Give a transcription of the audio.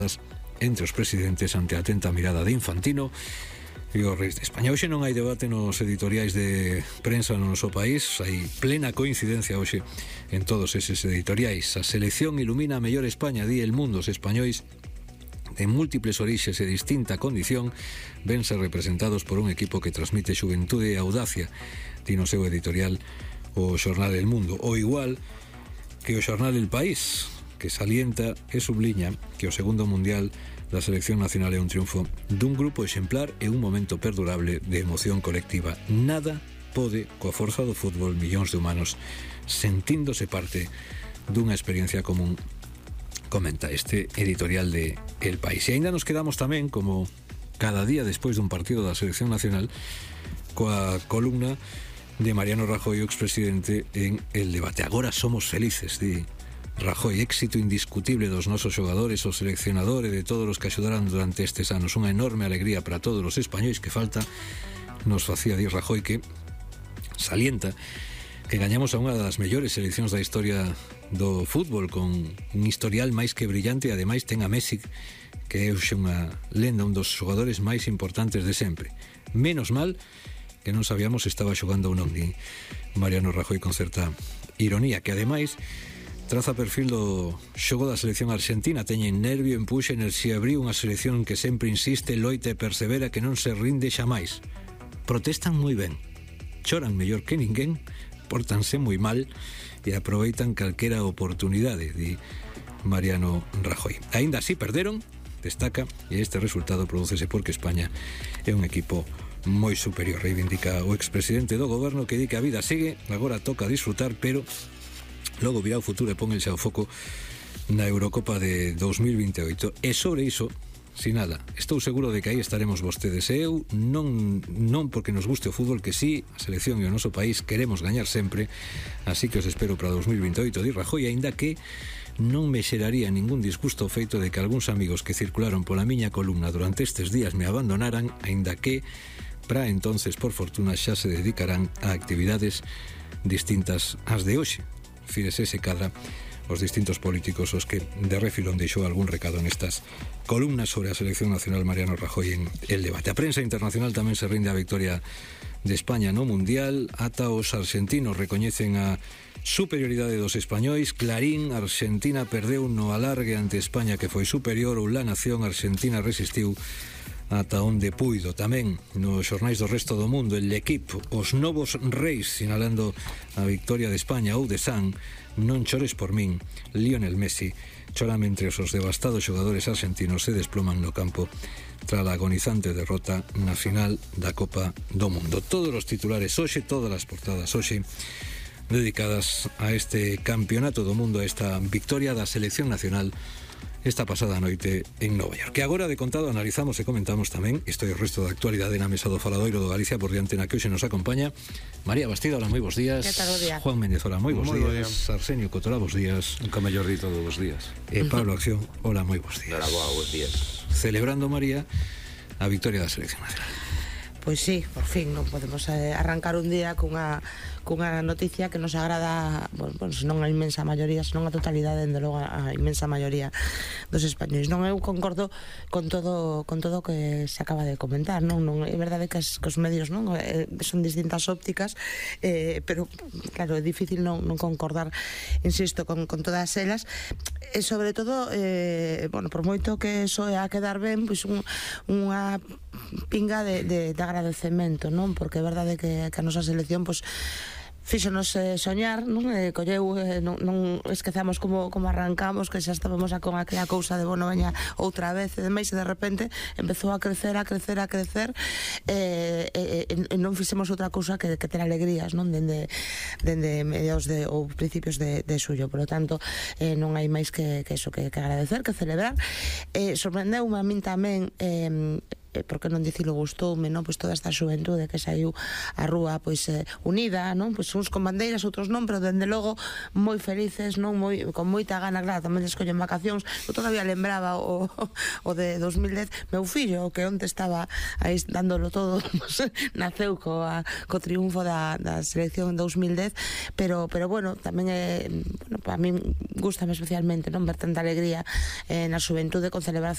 entre os presidentes ante a atenta mirada de Infantino e os reis de España. Hoxe non hai debate nos editoriais de prensa no noso país, hai plena coincidencia hoxe en todos eses editoriais. A selección ilumina a mellor España, di El Mundo. Os españois de múltiples orixes e distinta condición vense representados por un equipo que transmite xuventude e audacia, di no seu editorial o xornal El Mundo, o igual que o xornal El País, que salienta e subliña que o segundo mundial da selección nacional é un triunfo dun grupo exemplar e un momento perdurable de emoción colectiva. Nada pode coa forza do fútbol, millóns de humanos sentíndose parte dunha experiencia común, comenta este editorial de El País. E ainda nos quedamos tamén, como cada día despois dun partido da selección nacional, coa columna de Mariano Rajoy, o expresidente, en El Debate. Agora somos felices, di Rajoy. Éxito indiscutible dos nosos xogadores, o seleccionador e de todos os que axudaran durante estes anos. Unha enorme alegría para todos os españois que falta. Nos facía dir Rajoy que salienta que gañamos a unha das mellores seleccións da historia do fútbol, con un historial máis que brillante, e ademais ten a Messi, que é unha lenda, un dos xogadores máis importantes de sempre. Menos mal que non sabíamos se estaba xogando ou non, di Mariano Rajoy con certa ironía, que ademais traza perfil do xogo da selección argentina. Teñen nervio, empuxe, enerxía, brío, unha selección que sempre insiste, loita e persevera, que non se rinde xamais. Protestan moi ben, choran mellor que ninguén, pórtanse moi mal e aproveitan calquera oportunidade, di Mariano Rajoy. Aínda así perderon, destaca, e este resultado prodúcese porque España é un equipo moi superior. Reivindica o expresidente do goberno, que di que a vida sigue, agora toca disfrutar, pero logo virá o futuro e pónganse ao foco na Eurocopa de 2028. E sobre iso sinala: estou seguro de que aí estaremos vostedes e eu, non porque nos guste o fútbol, que sí, a selección e o noso país queremos gañar sempre, así que os espero para 2028, di Rajoy, aínda que non me xeraría ningún disgusto o feito de que algúns amigos que circularon pola miña columna durante estes días me abandonaran, aínda que para entonces, por fortuna, xa se dedicarán a actividades distintas ás de hoxe. Fíjese se cadra os distintos políticos os que de refilón deixou algún recado nestas columnas sobre a selección nacional Mariano Rajoy en El Debate. A prensa internacional tamén se rinde a victoria de España no Mundial. Ata os argentinos recoñecen a superioridade dos españois. Clarín: Argentina perdeu no alargue ante España, que foi superior. Ou La Nación: Argentina resistiu ata onde puido. Tamén nos xornais do resto do mundo, El Equipo: os novos reis, sinalando a victoria de España. Ou The Sun: non chores por min, Lionel Messi chora mentre os devastados xogadores argentinos se desploman no campo tras a agonizante derrota na final da Copa do Mundo. Todos os titulares hoxe, todas as portadas hoxe dedicadas a este campeonato do mundo, a esta victoria da selección nacional esta pasada noite en Nova York. Que agora, de contado, analizamos e comentamos tamén isto e o resto da actualidade na mesa do Faladoiro do Galicia, por diante na que hoxe nos acompaña María Bastida. Hola, moi bons días. Que tal o día? Juan Méndez, hola, moi bons días. Arsenio Cotola, bons días. Nunca mellor dito todos os días. E Pablo Acción, hola, moi bons días. Hola, bons días. Celebrando, María, a victoria da selección nacional. Pois sí, por fin non podemos arrancar un día cunha noticia que nos agrada, bueno, senón a inmensa maioría, senón a totalidade, dende logo a inmensa maioría dos españois. Non, eu concordo con todo o que se acaba de comentar, non é verdade que os medios, non, son distintas ópticas, pero claro, é difícil non concordar, insisto, con todas elas, e sobre todo, bueno, por moito que soe a quedar ben, pois unha pinga de agradecemento, non? Porque é verdade que a nosa selección, pois, fíxonos soñar, non? Colleu, non esquezamos como arrancamos, que xa estábamos con aquela cousa de bueno, veña outra vez, e demais, e de repente empezou a crecer, e non fixemos outra cousa que ter alegrías, non? Dende mediados ou principios de xullo. Por lo tanto, non hai máis que eso, que agradecer, que celebrar. Sorprendeume a min tamén, porque non dicilo, gustoume, non? Pois toda esta xuventude que saiu á rúa, pois unida, non? Pois uns con bandeiras, outros non, pero dende logo moi felices, non? Con moita gana, claro, tamén escollen vacacións. Eu todavía lembraba o de 2010, meu fillo, que onte estaba aí dándolo todo, naceu co triunfo da selección en 2010, pero bueno, tamén bueno, para min gustame especialmente, non? Ver tanta alegría na xuventude, con celebración